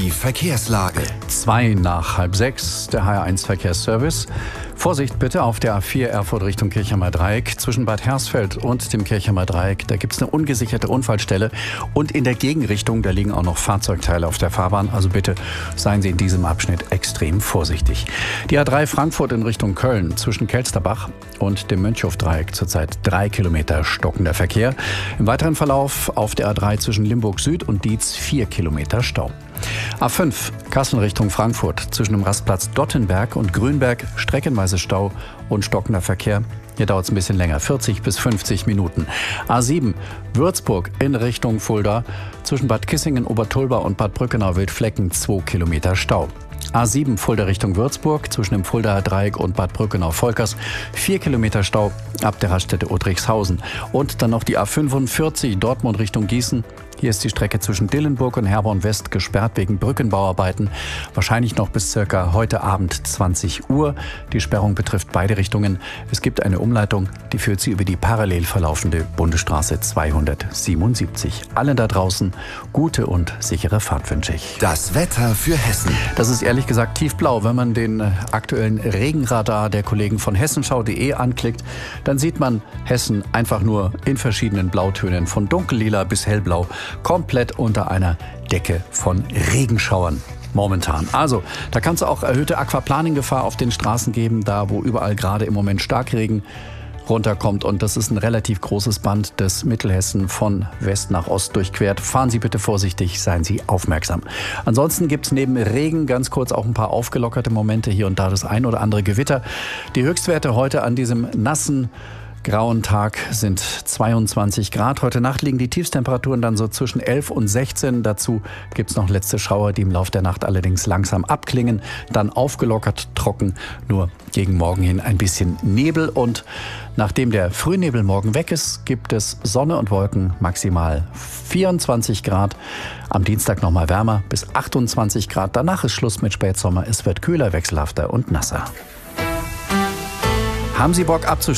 Die Verkehrslage. 2 nach halb 6, der HR1 Verkehrsservice. Vorsicht bitte auf der A4 Erfurt Richtung Kirchheimer Dreieck. Zwischen Bad Hersfeld und dem Kirchheimer Dreieck, da gibt es eine ungesicherte Unfallstelle. Und in der Gegenrichtung, da liegen auch noch Fahrzeugteile auf der Fahrbahn. Also bitte seien Sie in diesem Abschnitt extrem vorsichtig. Die A3 Frankfurt in Richtung Köln zwischen Kelsterbach und dem Mönchhof-Dreieck zurzeit 3 Kilometer stockender Verkehr. Im weiteren Verlauf auf der A3 zwischen Limburg Süd und Dietz 4 Kilometer Stau. A5 Kassel Richtung Frankfurt zwischen dem Rastplatz Dottenberg und Grünberg streckenweise Stau und stockender Verkehr. Hier dauert es ein bisschen länger, 40 bis 50 Minuten. A7 Würzburg in Richtung Fulda zwischen Bad Kissingen, Obertulba und Bad Brückenau-Wildflecken 2 Kilometer Stau. A7 Fulda Richtung Würzburg zwischen dem Fuldaer Dreieck und Bad Brückenau-Volkers 4 Kilometer Stau ab der Raststätte Otrichshausen. Und dann noch die A45 Dortmund Richtung Gießen. Hier ist die Strecke zwischen Dillenburg und Herborn West gesperrt wegen Brückenbauarbeiten. Wahrscheinlich noch bis circa heute Abend 20 Uhr. Die Sperrung betrifft beide Richtungen. Es gibt eine Umleitung, die führt Sie über die parallel verlaufende Bundesstraße 277. Allen da draußen gute und sichere Fahrt wünsche ich. Das Wetter für Hessen. Das ist ehrlich gesagt tiefblau. Wenn man den aktuellen Regenradar der Kollegen von hessenschau.de anklickt, dann sieht man Hessen einfach nur in verschiedenen Blautönen von dunkellila bis hellblau, komplett unter einer Decke von Regenschauern momentan. Also, da kann es auch erhöhte Aquaplaning-Gefahr auf den Straßen geben, da wo überall gerade im Moment Starkregen runterkommt. Und das ist ein relativ großes Band, das Mittelhessen von West nach Ost durchquert. Fahren Sie bitte vorsichtig, seien Sie aufmerksam. Ansonsten gibt es neben Regen ganz kurz auch ein paar aufgelockerte Momente, hier und da das ein oder andere Gewitter. Die Höchstwerte heute an diesem nassen grauen Tag sind 22 Grad. Heute Nacht liegen die Tiefstemperaturen dann so zwischen 11 und 16. Dazu gibt es noch letzte Schauer, die im Laufe der Nacht allerdings langsam abklingen. Dann aufgelockert, trocken, nur gegen morgen hin ein bisschen Nebel. Und nachdem der Frühnebel morgen weg ist, gibt es Sonne und Wolken, maximal 24 Grad. Am Dienstag nochmal wärmer bis 28 Grad. Danach ist Schluss mit Spätsommer. Es wird kühler, wechselhafter und nasser. Haben Sie Bock abzusteigen?